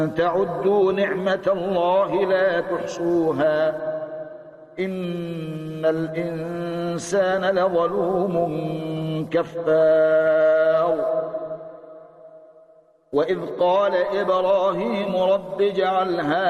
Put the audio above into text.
تعدوا نعمة الله لا تحصوها إن الإنسان لظلوم كفار وإذ قال إبراهيم رب اجعل هذا